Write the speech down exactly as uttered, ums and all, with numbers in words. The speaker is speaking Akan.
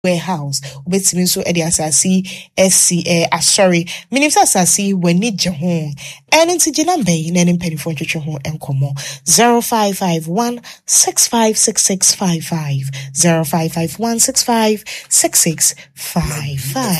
warehouse obetimi so e de asasi sc eh sorry minim asasi wani je ho ene nti gina mbey na ne mpanifo twetwe ho enkomo zero five five one six five six six five five zero five five one six five six six five five